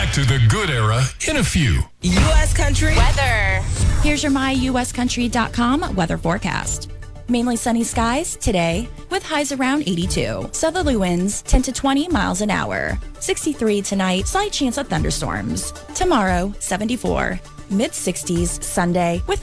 back to the good era in a few. U.S. Country Weather. Here's your myuscountry.com weather forecast. Mainly sunny skies today with highs around 82. Southerly winds 10 to 20 miles an hour. 63 tonight, slight chance of thunderstorms. Tomorrow, 74. Mid-60s Sunday with